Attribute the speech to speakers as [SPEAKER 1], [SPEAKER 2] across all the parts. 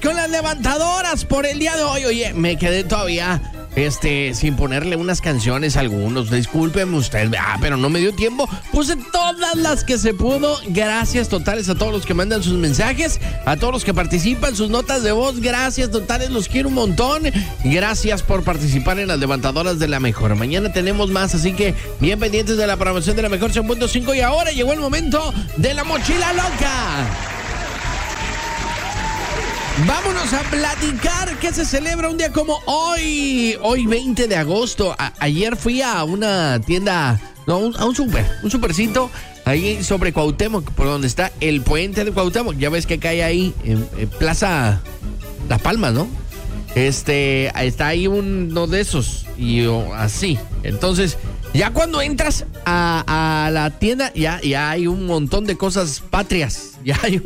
[SPEAKER 1] con las levantadoras por el día de hoy. Oye, me quedé todavía sin ponerle unas canciones a algunos. Discúlpeme usted, pero no me dio tiempo. Puse todas las que se pudo. Gracias totales a todos los que mandan sus mensajes, a todos los que participan, sus notas de voz. Gracias totales, los quiero un montón. Gracias por participar en las levantadoras de la mejor. Mañana tenemos más, así que bien pendientes de la programación de la mejor 100.5. Y ahora llegó el momento de la mochila loca. Vámonos a platicar que se celebra un día como hoy 20 de agosto. Ayer fui a una tienda, a un supercito, ahí sobre Cuauhtémoc, por donde está el puente de Cuauhtémoc. Ya ves que cae ahí en Plaza Las Palmas, ¿no? Está ahí uno de esos y así. Entonces, ya cuando entras a la tienda, ya hay un montón de cosas patrias.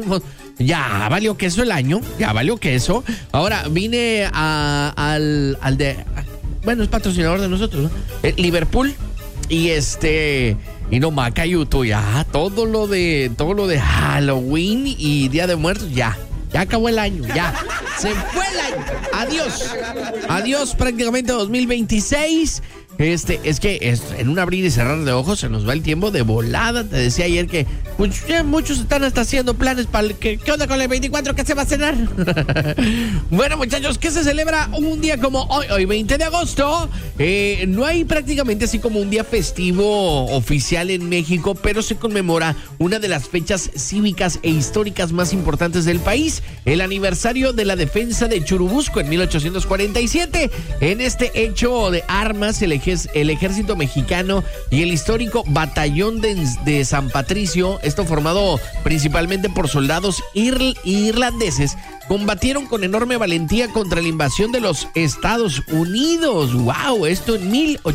[SPEAKER 1] Ya valió queso el año, ya valió queso. Ahora vine al bueno, es patrocinador de nosotros, ¿no? Liverpool y no Macayuto, ya todo lo de Halloween y Día de Muertos, ya acabó el año, ya se fue el año. Adiós prácticamente 2026. Es que en un abrir y cerrar de ojos se nos va el tiempo de volada. Te decía ayer que pues, ya muchos están hasta haciendo planes para ¿qué onda con el 24? ¿Qué se va a cenar? Bueno, muchachos, ¿qué se celebra un día como hoy 20 de agosto? No hay prácticamente así como un día festivo oficial en México, pero se conmemora una de las fechas cívicas e históricas más importantes del país, el aniversario de la defensa de Churubusco en 1847. En este hecho de armas, el ejército mexicano y el histórico batallón de San Patricio, esto formado principalmente por soldados irlandeses, combatieron con enorme valentía contra la invasión de los Estados Unidos. ¡Wow! Esto en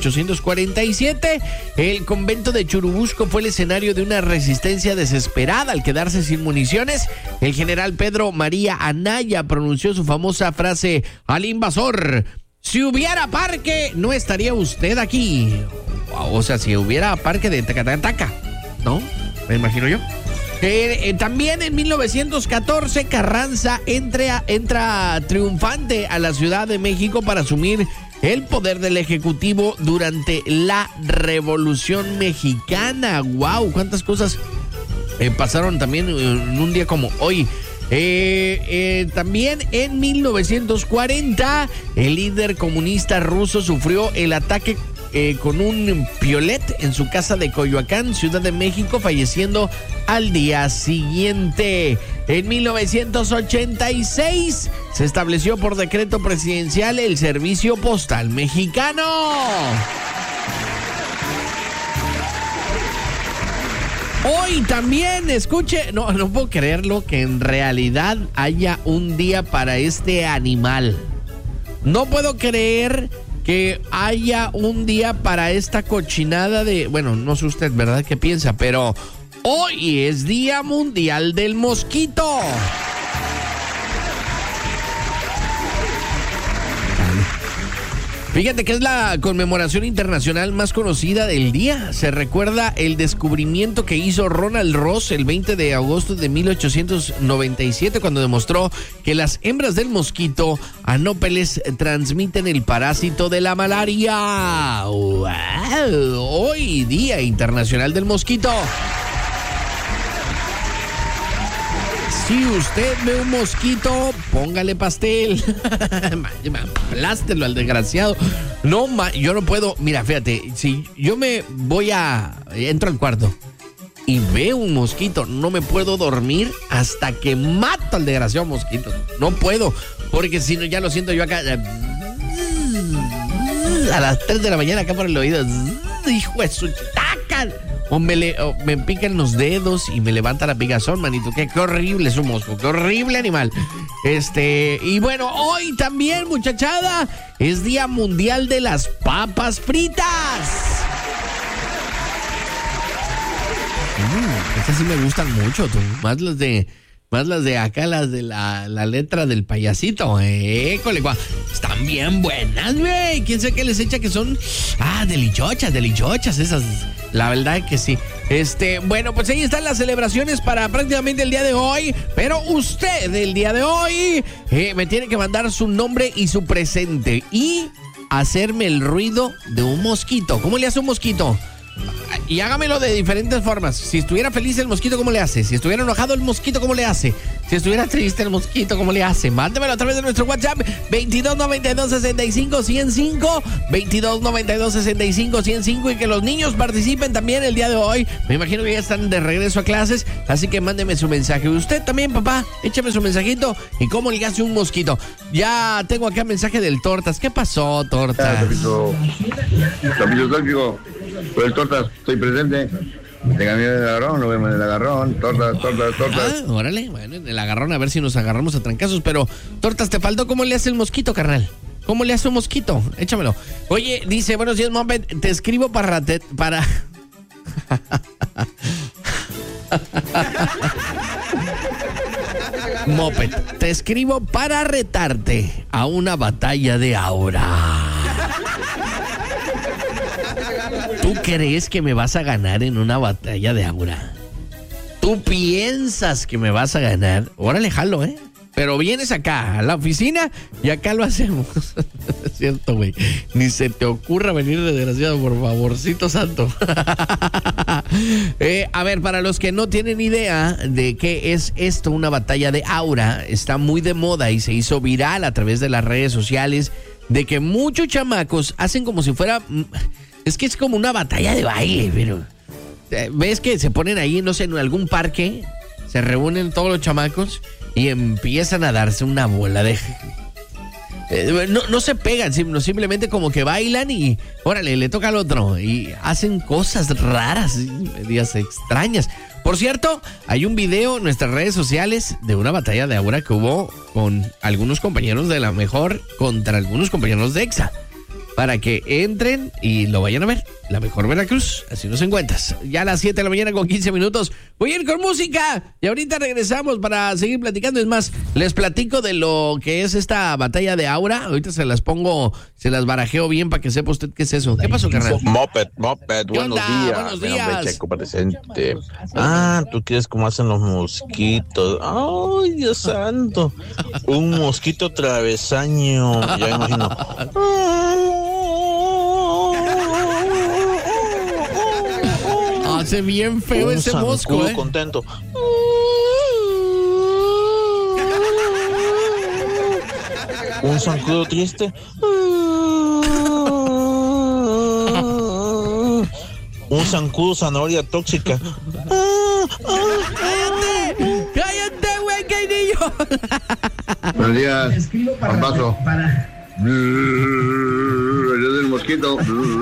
[SPEAKER 1] 1847. El convento de Churubusco fue el escenario de una resistencia desesperada. Al quedarse sin municiones, el general Pedro María Anaya pronunció su famosa frase al invasor: si hubiera parque, no estaría usted aquí. O sea, si hubiera parque de Tacataca, ¿no? Me imagino yo. También en 1914, Carranza entra triunfante a la Ciudad de México para asumir el poder del Ejecutivo durante la Revolución Mexicana. ¡Wow! ¿Cuántas cosas pasaron también en un día como hoy? También en 1940 el líder comunista ruso sufrió el ataque con un piolet en su casa de Coyoacán, Ciudad de México, falleciendo al día siguiente. En 1986 se estableció por decreto presidencial el Servicio Postal Mexicano. Hoy también, escuche, no puedo creerlo que en realidad haya un día para este animal. No puedo creer que haya un día para esta cochinada de... Bueno, no sé usted, ¿verdad? ¿Qué piensa? Pero hoy es Día Mundial del Mosquito. Fíjate que es la conmemoración internacional más conocida del día. Se recuerda el descubrimiento que hizo Ronald Ross el 20 de agosto de 1897, cuando demostró que las hembras del mosquito Anopheles transmiten el parásito de la malaria. ¡Wow! Hoy, Día Internacional del Mosquito. Si usted ve un mosquito, póngale pastel. Aplástelo al desgraciado. No, yo no puedo. Mira, fíjate, si yo entro al cuarto y veo un mosquito, no me puedo dormir hasta que mato al desgraciado mosquito. No puedo, porque si no, ya lo siento yo acá. A las 3 de la mañana acá por el oído. Hijo de su taca. O me pican los dedos y me levanta la picazón, manito. Qué horrible es un mosco, qué horrible animal. Y bueno, hoy también, muchachada, es Día Mundial de las Papas Fritas. Estas sí me gustan mucho, tú. Más las de Más las de acá, las de la letra del payasito. Están bien buenas, güey. ¿Quién sabe qué les echa que son? Delichochas esas. La verdad que sí. Bueno, pues ahí están las celebraciones para prácticamente el día de hoy. Pero usted, el día de hoy, me tiene que mandar su nombre y su presente. Y hacerme el ruido de un mosquito. ¿Cómo le hace un mosquito? Y hágamelo de diferentes formas. Si estuviera feliz el mosquito, ¿cómo le hace? Si estuviera enojado el mosquito, ¿cómo le hace? Si estuviera triste el mosquito, ¿cómo le hace? Mándemelo a través de nuestro WhatsApp 2292-65-105 2292-65-105 y que los niños participen también el día de hoy. Me imagino que ya están de regreso a clases, así que mándeme su mensaje. Usted también, papá, échame su mensajito y cómo le hace un mosquito. Ya tengo acá mensaje del Tortas. ¿Qué pasó, Tortas?
[SPEAKER 2] Capítulo tóxico. Pues el Tortas, estoy presente. Te cambié el agarrón, nos vemos en el agarrón. Tortas.
[SPEAKER 1] Órale, bueno, en el agarrón a ver si nos agarramos a trancazos. Pero, Tortas, te faltó cómo le hace el mosquito, carnal. ¿Cómo le hace un mosquito? Échamelo. Oye, dice, buenos días, Moped. Te escribo para... Moped, te escribo para retarte a una batalla de aura. ¿Tú crees que me vas a ganar en una batalla de aura? ¿Tú piensas que me vas a ganar? Órale, jalo, Pero vienes acá a la oficina y acá lo hacemos. Es cierto, güey. Ni se te ocurra venir, desgraciado, por favorcito santo. A ver, para los que no tienen idea de qué es esto, una batalla de aura, está muy de moda y se hizo viral a través de las redes sociales, de que muchos chamacos hacen como si fuera... Es que es como una batalla de baile, pero... ¿Ves que se ponen ahí, no sé, en algún parque? Se reúnen todos los chamacos y empiezan a darse una bola de... No se pegan, simplemente como que bailan y... Órale, le toca al otro. Y hacen cosas raras, medias extrañas. Por cierto, hay un video en nuestras redes sociales de una batalla de aura que hubo con algunos compañeros de La Mejor contra algunos compañeros de EXA. Para que entren y lo vayan a ver. La Mejor Veracruz, así nos encuentras. Ya a las 7 de la mañana con 15 minutos. Voy a ir con música y ahorita regresamos para seguir platicando. Es más, les platico de lo que es esta batalla de aura. Ahorita se las pongo, se las barajeo bien para que sepa usted qué es eso. ¿Qué pasó, carnal?
[SPEAKER 3] Moped, buenos días.
[SPEAKER 1] Buenos días.
[SPEAKER 3] Checo presente. Tú quieres como hacen los mosquitos. Ay, Dios santo. Un mosquito travesaño. Ya me imagino.
[SPEAKER 1] Hace bien feo ese mosco,
[SPEAKER 3] contento. Un zancudo triste. Un zancudo zanahoria tóxica.
[SPEAKER 1] ¡Cállate, güey, que hay niño!
[SPEAKER 2] Buenos días, Pampazo. El del mosquito.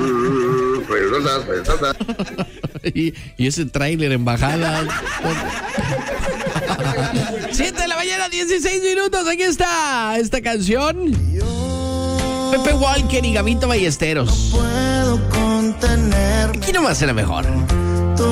[SPEAKER 2] Tortas.
[SPEAKER 1] Y ese tráiler en bajada. 7 de la mañana, 16 minutos. Aquí está esta canción. Pepe Walker y Gabito Ballesteros. Aquí nomás era mejor.